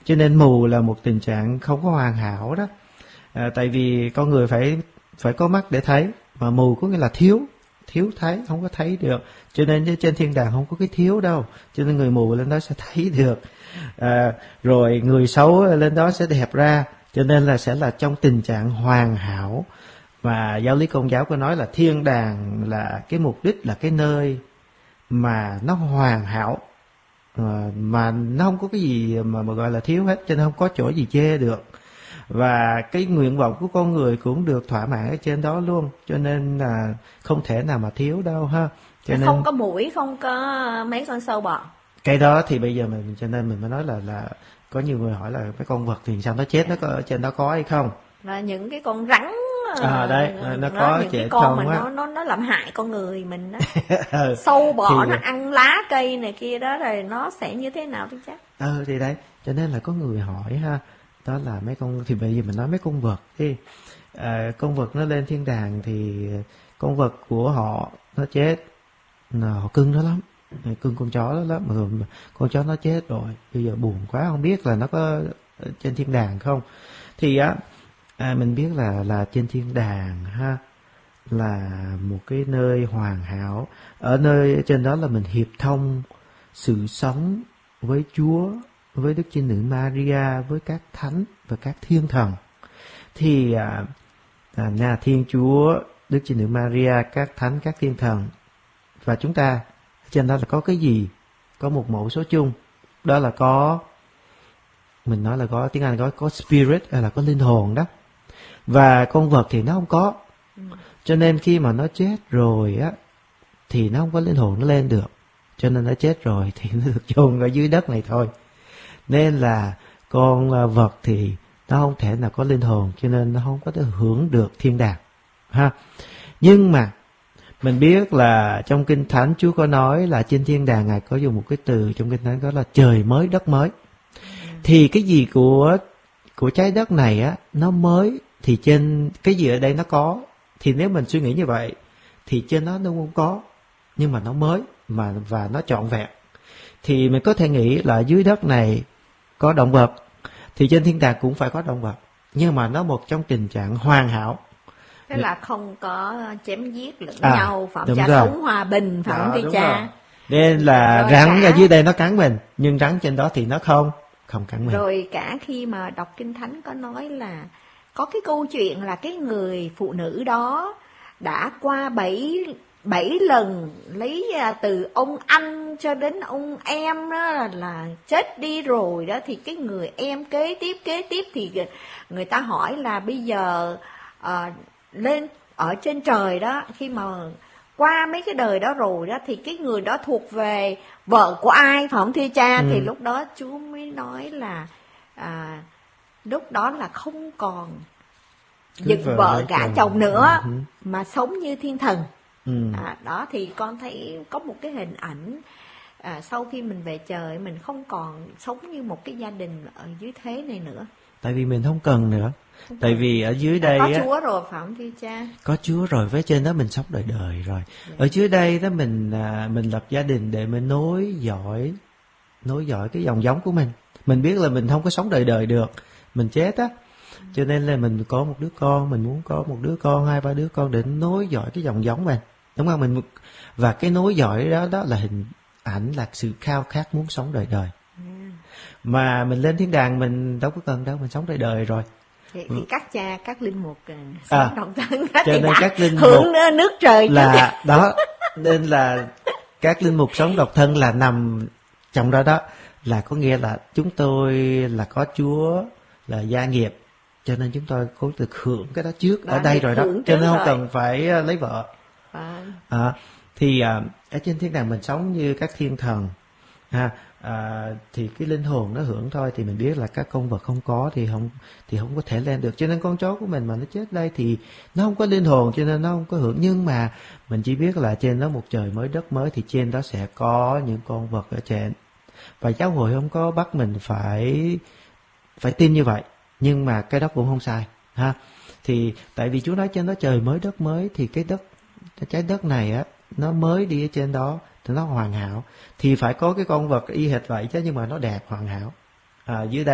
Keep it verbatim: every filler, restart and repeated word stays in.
Cho nên mù là một tình trạng không có hoàn hảo đó. À, tại vì con người phải phải có mắt để thấy, mà mù có nghĩa là thiếu thiếu thấy, không có thấy được. Cho nên trên thiên đàng không có cái thiếu đâu, cho nên người mù lên đó sẽ thấy được. À, rồi người xấu lên đó sẽ đẹp ra, cho nên là sẽ là trong tình trạng hoàn hảo. Và giáo lý Công giáo có nói là thiên đàng là cái mục đích, là cái nơi mà nó hoàn hảo, à, mà nó không có cái gì mà, mà gọi là thiếu hết, cho nên không có chỗ gì chê được. Và cái nguyện vọng của con người cũng được thỏa mãn ở trên đó luôn, cho nên là không thể nào mà thiếu đâu ha. Cho nên không có muỗi, không có mấy con sâu bọ. Cái đó thì bây giờ mình, cho nên mình mới nói là là có nhiều người hỏi là cái con vật thì sao nó chết, nó có ở trên đó có hay không? Là những cái con rắn à đấy nó, nó có những chết cái con không mà á. nó nó nó làm hại con người mình đó. ừ. Sâu bọ thì... nó ăn lá cây này kia đó, rồi nó sẽ như thế nào chứ chắc. Ừ thì đấy, cho nên là có người hỏi ha, đó là mấy con, thì bây giờ mình nói mấy con vật đi, à, con vật nó lên thiên đàng thì con vật của họ nó chết, họ cưng nó lắm, cưng con chó đó lắm, mà con chó nó chết rồi, bây giờ buồn quá, không biết là nó có trên thiên đàng không. Thì á, à, mình biết là là trên thiên đàng ha, là một cái nơi hoàn hảo, ở nơi trên đó là mình hiệp thông sự sống với Chúa, với Đức Trinh Nữ Maria, với các thánh và các thiên thần. Thì à, à, nhà Thiên Chúa, Đức Trinh Nữ Maria, các thánh, các thiên thần, và chúng ta trên đó là có cái gì? Có một mẫu số chung, đó là có, mình nói là có, tiếng Anh có có spirit, hay là có linh hồn đó. Và con vật thì nó không có, cho nên khi mà nó chết rồi á thì nó không có linh hồn nó lên được, cho nên nó chết rồi thì nó được chôn ở dưới đất này thôi. Nên là con vật thì nó không thể nào có linh hồn, cho nên nó không có thể hưởng được thiên đàng ha. Nhưng mà mình biết là trong Kinh Thánh Chúa có nói là trên thiên đàng Ngài có dùng một cái từ trong Kinh Thánh, đó là trời mới đất mới. Thì cái gì của của trái đất này á nó mới, thì trên cái gì ở đây nó có. Thì nếu mình suy nghĩ như vậy thì trên nó nó không có, nhưng mà nó mới mà và nó trọn vẹn. Thì mình có thể nghĩ là dưới đất này có động vật, thì trên thiên đàng cũng phải có động vật, nhưng mà nó một trong tình trạng hoàn hảo. Thế là không có chém giết lẫn à, nhau, phạm cha rồi. sống hòa bình, phải không thưa cha? Rồi. Nên là rồi rắn cả... ở dưới đây nó cắn mình, nhưng rắn trên đó thì nó không không cắn mình. Rồi cả khi mà đọc Kinh Thánh có nói là có cái câu chuyện là cái người phụ nữ đó đã qua bảy bảy lần lấy từ ông anh cho đến ông em đó là, là chết đi rồi đó, thì cái người em kế tiếp kế tiếp thì người ta hỏi là bây giờ à, lên ở trên trời đó, khi mà qua mấy cái đời đó rồi đó thì cái người đó thuộc về vợ của ai, phải không thưa cha? ừ. Thì lúc đó Chúa mới nói là à, lúc đó là không còn giật vợ, vợ gả chồng, chồng nữa, ừ. mà sống như thiên thần. ừ. à, đó thì con thấy có một cái hình ảnh à, sau khi mình về trời mình không còn sống như một cái gia đình ở dưới thế này nữa, tại vì mình không cần nữa. Không tại cần. Vì ở dưới đây có Chúa rồi, phải không thưa cha? Có Chúa rồi, với trên đó mình sống đời đời rồi. dạ. Ở dưới đây đó mình à, mình lập gia đình để mình nối dõi nối dõi cái dòng giống của mình. Mình biết là mình không có sống đời đời được, mình chết á, cho nên là mình có một đứa con, mình muốn có một đứa con, hai ba đứa con để nối dõi cái dòng giống mình, đúng không? Mình và cái nối dõi đó đó là hình ảnh, là sự khao khát muốn sống đời đời. yeah. Mà mình lên thiên đàng mình đâu có cần đâu, mình sống đời đời rồi. Thì, thì các cha, các linh mục sống à, đồng thân cho nên các linh hưởng mục nước trời là đó, nên là các linh mục sống độc thân là nằm trong đó đó, là có nghĩa là chúng tôi là có Chúa là gia nghiệp, cho nên chúng tôi có được hưởng cái đó trước đó, ở đây rồi đó, cho nên không cần phải lấy vợ. à. À, thì à, ở trên thiên đàng mình sống như các thiên thần ha. À, thì cái linh hồn nó hưởng thôi. Thì mình biết là các con vật không có thì không thì không có thể lên được, cho nên con chó của mình mà nó chết đây thì nó không có linh hồn, cho nên nó không có hưởng. Nhưng mà mình chỉ biết là trên đó một trời mới đất mới, thì trên đó sẽ có những con vật ở trên, và giáo hội không có bắt mình phải phải tin như vậy, nhưng mà cái đó cũng không sai ha. Thì tại vì Chúa nói trên đó trời mới đất mới, thì cái đất, cái trái đất này á, nó mới đi ở trên đó thì nó hoàn hảo, thì phải có cái con vật y hệt vậy chứ, nhưng mà nó đẹp hoàn hảo. À, dưới đây